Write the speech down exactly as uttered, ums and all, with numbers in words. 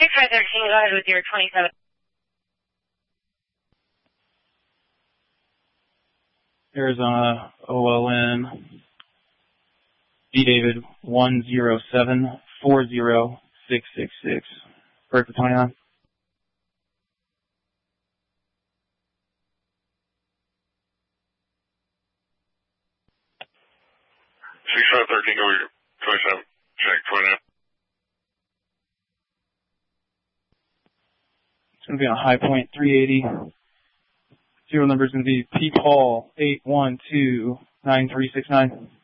six five thirteen, go ahead with your twenty-seven. Arizona O L N, B David one zero seven four zero six six six. Break for twenty-nine. six five thirteen, go with twenty-seven, check twenty-nine. It's going to be on high point three eighty. Serial number is going to be P Paul eight one two nine three six nine.